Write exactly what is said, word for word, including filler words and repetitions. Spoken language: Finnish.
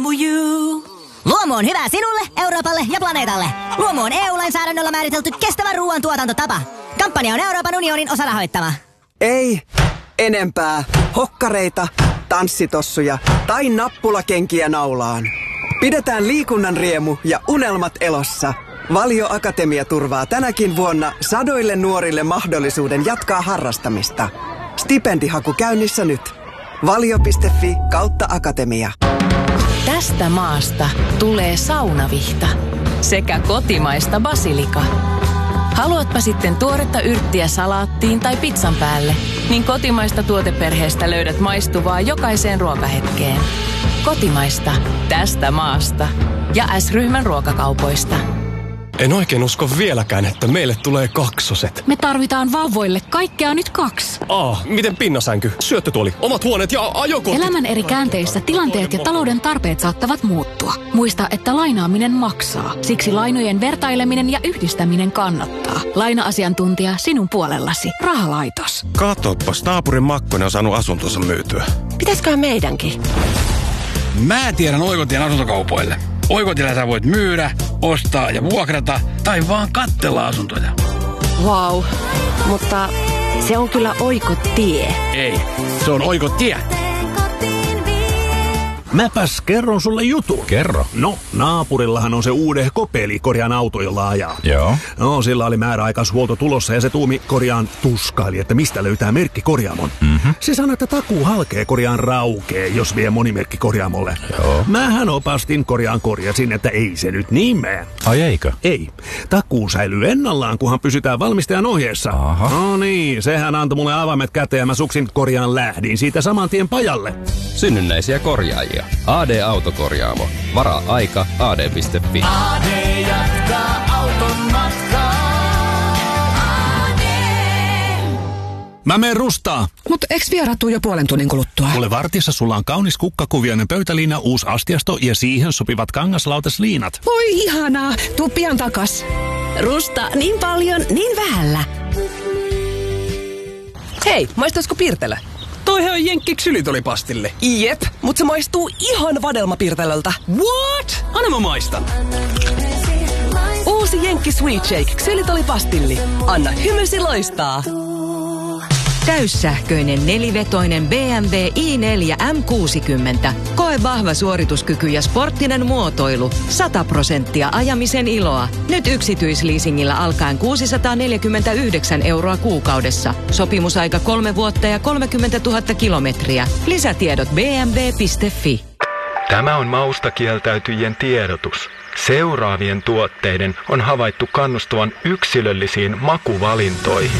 Luomu.you. Luomu on hyvä sinulle, Euroopalle ja planeetalle. Luomu on E U-lainsäädännöllä määritelty kestävä ruoantuotantotapa. Kampanja on Euroopan unionin osarahoittama. Ei enempää hokkareita, tanssitossuja tai nappulakenkiä naulaan. Pidetään liikunnan riemu ja unelmat elossa. Valio Akatemia turvaa tänäkin vuonna sadoille nuorille mahdollisuuden jatkaa harrastamista. Stipendihaku käynnissä nyt. valio piste fi kautta akatemia. Tästä maasta tulee saunavihta sekä kotimaista basilika. Haluatpa sitten tuoretta yrttiä salaattiin tai pizzan päälle, niin kotimaista tuoteperheestä löydät maistuvaa jokaiseen ruokahetkeen. Kotimaista tästä maasta ja S-ryhmän ruokakaupoista. En oikein usko vieläkään, että meille tulee kaksoset. Me tarvitaan vauvoille kaikkea nyt kaksi. Aa, miten pinnasänky, syöttötuoli, omat huoneet ja ajokortit? Elämän eri käänteissä tilanteet ja talouden tarpeet saattavat muuttua. Muista, että lainaaminen maksaa. Siksi lainojen vertaileminen ja yhdistäminen kannattaa. Laina-asiantuntija sinun puolellasi. Rahalaitos. Katoppas, naapurin Makkonen on saanut asuntonsa myytyä. Pitäisköhän meidänkin? Mä tiedän Oikotien asuntokaupoille. Oikotilla sä voit myydä, ostaa ja vuokrata tai vaan katsella asuntoja. Vau, wow. Mutta se on kyllä Oikotie. Ei, se on Oikotie. Mäpäs kerron sulle jutu. Kerro. No, naapurillahan on se uudehko peli korjaan auto, jolla ajaa. Joo. No, sillä oli määräaikaishuolto tulossa ja se tuumi korjaan tuskaili, että mistä löytää merkki korjaamon. Mm-hmm. Se sanoi, että takuu halkee korjaan raukee, jos vie monimerkki korjaamolle. Joo. Mähän opastin korjaan korjasin, että ei se nyt niin mene. Ai eikö? Ei. Takuu säilyy ennallaan, kunhan pysytään valmistajan ohjeessa. Aha. No niin, sehän antoi mulle avaimet käteen ja mä suksin korjaan lähdin siitä saman tien pajalle. Synnynnäisiä korjaajia. A D-autokorjaamo. Varaa aika A D piste fi. A D jatkaa auton matkaa. A D. Mä menen rustaa. Mut eks vieraat tuu jo puolen tunnin kuluttua? Kuule, vartissa sulla on kaunis kukkakuvioinen pöytäliina, uusi astiasto ja siihen sopivat kangaslautasliinat. Oi ihanaa, tuu pian takas. Rusta niin paljon, niin vähällä. Hei, maistaisiko Pirtelö? Toihan on Jenkki ksylitolipastille. Jep, mut se maistuu ihan vadelmapirtelöltä. What? Anna mä maistan. Uusi Jenkki Sweet Shake ksylitolipastilli. Anna hymysi loistaa. Täyssähköinen nelivetoinen B M W i neljä M kuusikymmentä. Koe vahva suorituskyky ja sporttinen muotoilu. sata prosenttia ajamisen iloa. Nyt yksityisleasingillä alkaen kuusisataaneljäkymmentäyhdeksän euroa kuukaudessa. Sopimusaika kolme vuotta ja kolmekymmentätuhatta kilometriä. Lisätiedot b m w piste fi. Tämä on mausta kieltäytyjien tiedotus. Seuraavien tuotteiden on havaittu kannustavan yksilöllisiin makuvalintoihin.